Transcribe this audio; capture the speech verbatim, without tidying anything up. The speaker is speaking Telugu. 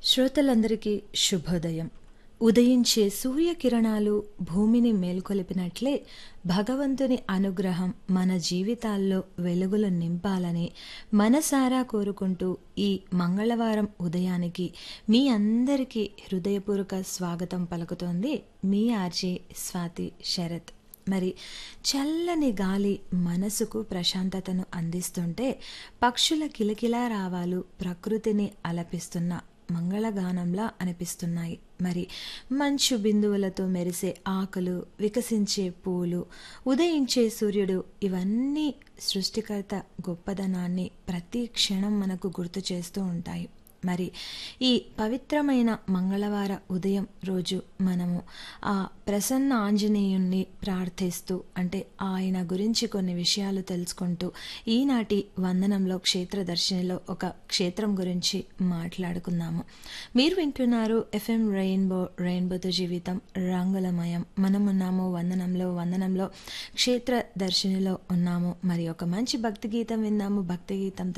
శ్రోతలందరికీ శుభోదయం. ఉదయించే సూర్యకిరణాలు భూమిని మేల్కొలిపినట్లే భగవంతుని అనుగ్రహం మన జీవితాల్లో వెలుగులు నింపాలని మనసారా కోరుకుంటూ ఈ మంగళవారం ఉదయానికి మీ అందరికీ హృదయపూర్వక స్వాగతం పలుకుతోంది మీ ఆర్జే స్వాతి శరత్. మరి చల్లని గాలి మనసుకు ప్రశాంతతను అందిస్తుంటే పక్షుల కిలకిలా రావాలు ప్రకృతిని అలపిస్తున్న మంగళగానంలా అనిపిస్తున్నాయి. మరి మంచు బిందువులతో మెరిసే ఆకులు, వికసించే పూలు, ఉదయించే సూర్యుడు ఇవన్నీ సృష్టికర్త గొప్పదనాన్ని ప్రతి క్షణం మనకు గుర్తు చేస్తూ ఉంటాయి. మరి ఈ పవిత్రమైన మంగళవార ఉదయం రోజు మనము ఆ ప్రసన్న ఆంజనేయుణ్ణి ప్రార్థిస్తూ, అంటే ఆయన గురించి కొన్ని విషయాలు తెలుసుకుంటూ ఈనాటి వందనంలో క్షేత్రదర్శినిలో ఒక క్షేత్రం గురించి మాట్లాడుకుందాము. మీరు వింటున్నారు ఎఫ్ఎం రెయిన్బో, రెయిన్బోతో జీవితం రంగులమయం. మనం ఉన్నాము వందనంలో. వందనంలో క్షేత్ర దర్శినిలో ఉన్నాము. మరి ఒక మంచి భక్తి గీతం విందాము. భక్తి గీతం